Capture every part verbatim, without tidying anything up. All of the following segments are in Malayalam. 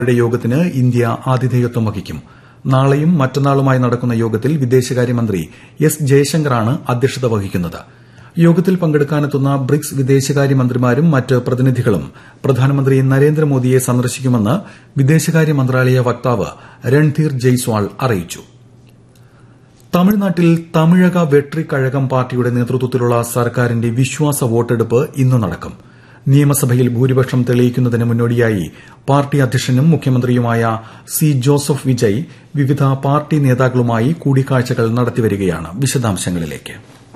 യോഗത്തിന് ഇന്ത്യ ആതിഥേയത്വം വഹിക്കും. നാളെയും മറ്റന്നാളുമായി നടക്കുന്ന യോഗത്തിൽ വിദേശകാര്യമന്ത്രി എസ് ജയശങ്കറാണ് അധ്യക്ഷത വഹിക്കുന്നത്. യോഗത്തിൽ പങ്കെടുക്കാനെത്തുന്ന ബ്രിക്സ് വിദേശകാര്യമന്ത്രിമാരും മറ്റ് പ്രതിനിധികളും പ്രധാനമന്ത്രി നരേന്ദ്രമോദിയെ സന്ദർശിക്കുമെന്ന് വിദേശകാര്യ മന്ത്രാലയ വക്താവ് രൺധീർ ജയ്സ്വാൾ അറിയിച്ചു. തമിഴ്നാട്ടിൽ തമിഴക വെട്രിക്കഴകം പാർട്ടിയുടെ നേതൃത്വത്തിലുള്ള സർക്കാരിന്റെ വിശ്വാസ വോട്ടെടുപ്പ് ഇന്ന് നടക്കും. നിയമസഭയിൽ ഭൂരിപക്ഷം തെളിയിക്കുന്നതിന് മുന്നോടിയായി പാർട്ടി അധ്യക്ഷനും മുഖ്യമന്ത്രിയുമായ സി ജോസഫ് വിജയ് വിവിധ പാർട്ടി നേതാക്കളുമായി കൂടിക്കാഴ്ചകൾ നടത്തിവരികയാണ്. വിശദാംശങ്ങളിലേക്ക്.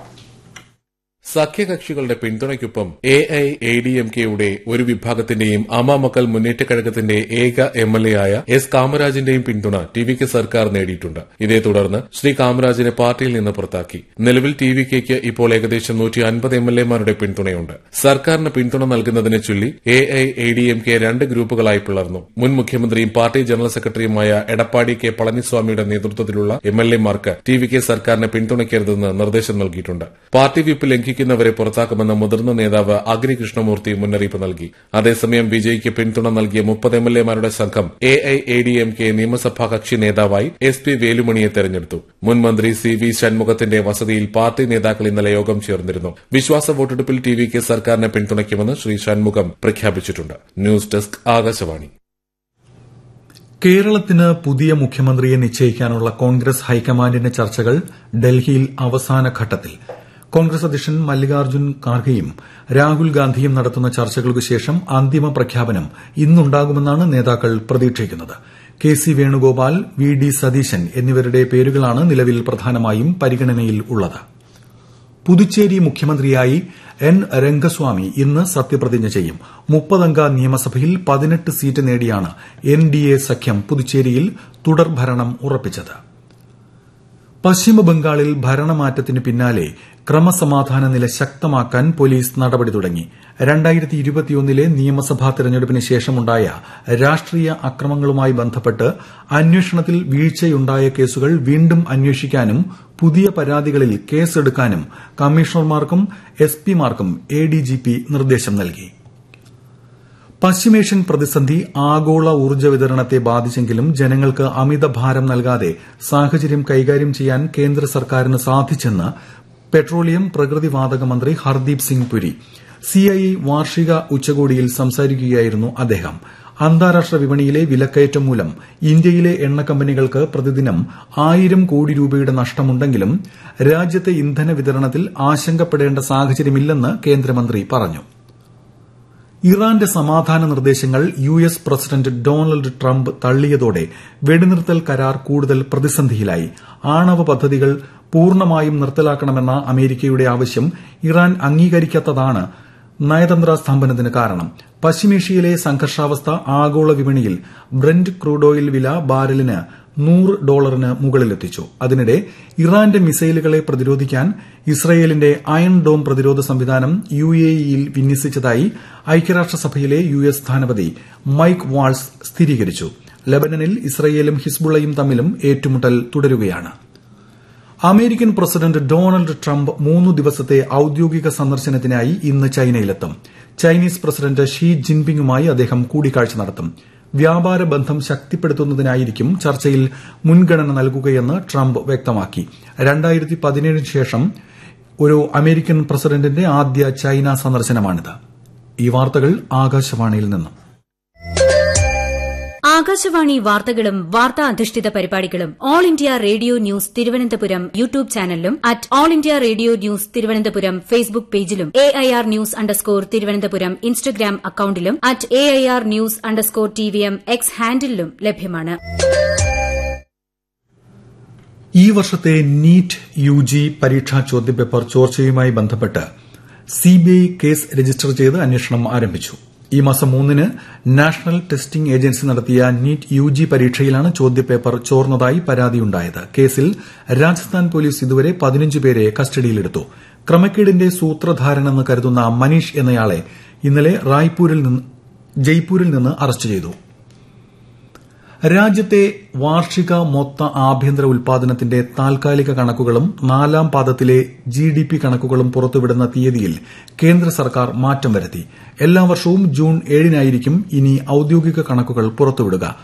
സഖ്യകക്ഷികളുടെ പിന്തുണയ്ക്കൊപ്പം A I A D M കെയുടെ ഒരു വിഭാഗത്തിന്റെയും അമാമക്കൾ മുന്നേറ്റക്കഴകത്തിന്റെ ഏക എം എൽ എ ആയ എസ് കാമരാജിന്റെയും പിന്തുണ ടി വി കെ സർക്കാർ നേടിയിട്ടുണ്ട്. ഇതേ തുടർന്ന് ശ്രീ കാമരാജിനെ പാർട്ടിയിൽ നിന്ന് പുറത്താക്കി. നിലവിൽ ടി വി കെയ്ക്ക് ഇപ്പോൾ ഏകദേശം നൂറ്റി അൻപത് എം എൽ എമാരുടെ പിന്തുണയുണ്ട്. സർക്കാരിന് പിന്തുണ നൽകുന്നതിനെ ചൊല്ലി A I A D M K രണ്ട് ഗ്രൂപ്പുകളായി പിളർന്നു. മുൻ മുഖ്യമന്ത്രിയും പാർട്ടി ജനറൽ സെക്രട്ടറിയുമായ എടപ്പാടി കെ പളനിസ്വാമിയുടെ നേതൃത്വത്തിലുള്ള M L എമാർക്ക് T V K സർക്കാരിനെ പിന്തുണയ്ക്കരുതെന്ന് നിർദ്ദേശം നൽകിയിട്ടുണ്ട്. പാർട്ടി വിപ്പ് ലംഘിക്കുന്ന വരെ പുറത്താക്കുമെന്ന് മുതിർന്ന നേതാവ് അഗ്രി കൃഷ്ണമൂർത്തി മുന്നറിയിപ്പ് നൽകി. അതേസമയം വിജയ്ക്ക് പിന്തുണ നൽകിയ മുപ്പത് എം എൽ എമാരുടെ സംഘം A I A D M K നിയമസഭാ കക്ഷി നേതാവായി എസ് പി വേലുമണിയെ തെരഞ്ഞെടുത്തു. മുൻ മന്ത്രി സി വി ഷൺമുഖത്തിന്റെ വസതിയിൽ പാർട്ടി നേതാക്കൾ ഇന്നലെ യോഗം ചേർന്നിരുന്നു. വിശ്വാസ വോട്ടെടുപ്പിൽ ടി വി കെ സർക്കാരിനെ പിന്തുണയ്ക്കുമെന്ന് ശ്രീ ഷൺമുഖം പ്രഖ്യാപിച്ചിട്ടുണ്ട്. News desk Akashvani. കേരളത്തിന് പുതിയ മുഖ്യമന്ത്രിയെ നിശ്ചയിക്കാനുള്ള കോൺഗ്രസ് ഹൈക്കമാൻഡിന്റെ ചർച്ചകൾ ഡൽഹിയിൽ അവസാന ഘട്ടത്തിൽ. കോൺഗ്രസ് അധ്യക്ഷൻ മല്ലികാർജ്ജുൻ ഖാർഗെയും രാഹുൽ ഗാന്ധിയും നടത്തുന്ന ചർച്ചകൾക്കു ശേഷം അന്തിമ പ്രഖ്യാപനം ഇന്നുണ്ടാകുമെന്നാണ് നേതാക്കൾ പ്രതീക്ഷിക്കുന്നത്. K C Venugopal, V D Satheesan എന്നിവരുടെ പേരുകളാണ് നിലവിൽ പ്രധാനമായും പരിഗണനയിൽ ഉള്ളത്. പുതുച്ചേരി മുഖ്യമന്ത്രിയായി എൻ രംഗസ്വാമി ഇന്ന് സത്യപ്രതിജ്ഞ ചെയ്യും. മുപ്പതംഗ നിയമസഭയിൽ പതിനെട്ട് സീറ്റ് നേടിയാണ് എൻ ഡി എ സഖ്യം പുതുച്ചേരിയിൽ തുടർഭരണം ഉറപ്പിച്ചത്. പശ്ചിമബംഗാളിൽ ഭരണമാറ്റത്തിന് പിന്നാലെ ക്രമസമാധാന നില ശക്തമാക്കാൻ പോലീസ് നടപടി തുടങ്ങി. രണ്ടായിരത്തി ഇരുപത്തിയൊന്നിലെ നിയമസഭാ തെരഞ്ഞെടുപ്പിന് ശേഷമുണ്ടായ രാഷ്ട്രീയ അക്രമങ്ങളുമായി ബന്ധപ്പെട്ട് അന്വേഷണത്തിൽ വീഴ്ചയുണ്ടായ കേസുകൾ വീണ്ടും അന്വേഷിക്കാനും പുതിയ പരാതികളിൽ കേസെടുക്കാനും കമ്മീഷണർമാർക്കും S പിമാർക്കും A D G P നിർദ്ദേശം നൽകി. പശ്ചിമേഷ്യൻ പ്രതിസന്ധി ആഗോള ഊർജ്ജ വിതരണത്തെ ബാധിച്ചെങ്കിലും ജനങ്ങൾക്ക് അമിതഭാരം നൽകാതെ സാഹചര്യം കൈകാര്യം ചെയ്യാൻ കേന്ദ്ര സർക്കാരിന് സാധിച്ചെന്ന് പെട്രോളിയം പ്രകൃതിവാതക മന്ത്രി Hardeep Singh Puri. C I I വാർഷിക ഉച്ചകോടിയിൽ സംസാരിക്കുകയായിരുന്നു അദ്ദേഹം. അന്താരാഷ്ട്ര വിപണിയിലെ വിലക്കയറ്റം മൂലം ഇന്ത്യയിലെ എണ്ണ കമ്പനികൾക്ക് പ്രതിദിനം ആയിരം കോടി രൂപയുടെ നഷ്ടമുണ്ടെങ്കിലും രാജ്യത്തെ ഇന്ധന വിതരണത്തിൽ ആശങ്കപ്പെടേണ്ട സാഹചര്യമില്ലെന്ന് കേന്ദ്രമന്ത്രി പറഞ്ഞു. ഇറാന്റെ സമാധാന നിർദ്ദേശങ്ങൾ U S president Donald Trump തള്ളിയതോടെ വെടിനിർത്തൽ കരാർ കൂടുതൽ പ്രതിസന്ധിയിലായി. ആണവ പദ്ധതികൾ പൂർണ്ണമായും നിർത്തലാക്കണമെന്ന അമേരിക്കയുടെ ആവശ്യം ഇറാൻ അംഗീകരിക്കാത്തതാണ് നയതന്ത്ര സ്തംഭനത്തിന് കാരണം. പശ്ചിമേഷ്യയിലെ സംഘർഷാവസ്ഥ ആഗോള വിപണിയിൽ ബ്രന്റ് ക്രൂഡ് ഓയിൽ വില ബാരലിന് നൂറ് ഡോളറിന് മുകളിലെത്തിച്ചു. അതിനിടെ ഇറാന്റെ മിസൈലുകളെ പ്രതിരോധിക്കാൻ ഇസ്രയേലിന്റെ അയൺ ഡോം പ്രതിരോധ സംവിധാനം യു എ ഇയിൽ വിന്യസിച്ചതായി ഐക്യരാഷ്ട്രസഭയിലെ യു എസ് സ്ഥാനപതി മൈക്ക് വാൾസ് സ്ഥിരീകരിച്ചു. ലബനനിൽ ഇസ്രയേലും ഹിസ്ബുള്ളയും തമ്മിലും ഏറ്റുമുട്ടൽ തുടരുകയാണ്. അമേരിക്കൻ പ്രസിഡന്റ് ഡൊണാൾഡ് ട്രംപ് മൂന്നു ദിവസത്തെ ഔദ്യോഗിക സന്ദർശനത്തിനായി ഇന്ന് ചൈനയിലെത്തും. ചൈനീസ് പ്രസിഡന്റ് ഷീ ജിൻപിങ്ങുമായി അദ്ദേഹം കൂടിക്കാഴ്ച നടത്തും. വ്യാപാര ബന്ധം ശക്തിപ്പെടുത്തുന്നതിനായിരിക്കും ചർച്ചയിൽ മുൻഗണന നൽകുകയെന്ന് ട്രംപ് വ്യക്തമാക്കി. രണ്ടായിരത്തി പതിനേഴിന് ശേഷം ഒരു അമേരിക്കൻ പ്രസിഡന്റിന്റെ ആദ്യ ചൈന സന്ദർശനമാണിത്. ഈ വാർത്തകൾ ആകാശവാണിയിൽ നിന്നും. ആകാശവാണി വാർത്തകളും വാർത്താ അധിഷ്ഠിത പരിപാടികളും all India radio news Thiruvananthapuram YouTube ചാനലിലും at all India radio news Thiruvananthapuram Facebook പേജിലും A I R news underscore Thiruvananthapuram Instagram അക്കൌണ്ടിലും at A I R news underscore T V M X ഹാൻഡിലും ലഭ്യമാണ്. ഈ വർഷത്തെ നീറ്റ് യു ജി പരീക്ഷാ ചോദ്യപേപ്പർ ചോർച്ചയുമായി ബന്ധപ്പെട്ട് സിബിഐ കേസ് രജിസ്റ്റർ ചെയ്ത് അന്വേഷണം ആരംഭിച്ചു. ഈ മാസം മൂന്നിന് നാഷണൽ ടെസ്റ്റിംഗ് ഏജൻസി നടത്തിയ നീറ്റ് യു ജി പരീക്ഷയിലാണ് ചോദ്യപേപ്പർ ചോർന്നതായി പരാതിയുണ്ടായത്. കേസിൽ രാജസ്ഥാൻ പോലീസ് ഇതുവരെ പതിനഞ്ച് പേരെ കസ്റ്റഡിയിലെടുത്തു. ക്രമക്കേടിന്റെ സൂത്രധാരനെന്ന് കരുതുന്ന മനീഷ് എന്നയാളെ ഇന്നലെ റായ്പൂരിൽ നിന്ന് ജയ്പൂരിൽ നിന്ന് അറസ്റ്റ് ചെയ്തു. രാജ്യത്തെ വാർഷിക മൊത്ത ആഭ്യന്തര ഉൽപാദനത്തിന്റെ താൽക്കാലിക കണക്കുകളും നാലാം പാദത്തിലെ ജി ഡി പി കണക്കുകളും പുറത്തുവിടുന്ന തീയതിയിൽ കേന്ദ്ര സർക്കാർ മാറ്റം വരുത്തി. എല്ലാ വർഷവും ജൂൺ ഏഴിനായിരിക്കും ഇനി ഔദ്യോഗിക കണക്കുകൾ പുറത്തുവിടുക.